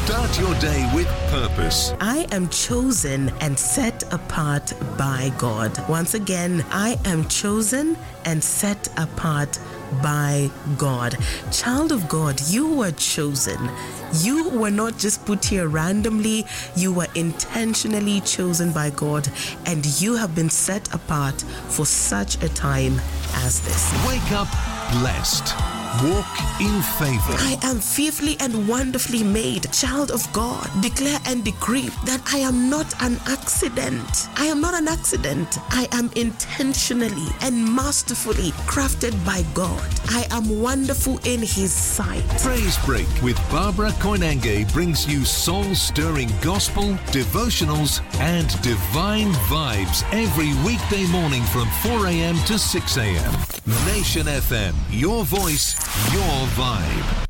Start your day with purpose. I am chosen and set apart by God. Once again, I am chosen and set apart by God. Child of God, you were chosen. You were not just put here randomly. You were intentionally chosen by God, and you have been set apart for such a time as this. Wake up blessed. Walk in favor. I am fearfully and wonderfully made. Child of God, declare and decree that I am not an accident. I am not an accident. I am intentionally and masterfully crafted by God. I am wonderful in His sight. Praise Break with Barbara Koinange brings you soul-stirring gospel, devotionals, and divine vibes every weekday morning from 4 a.m. to 6 a.m. Nation FM, your voice, your vibe.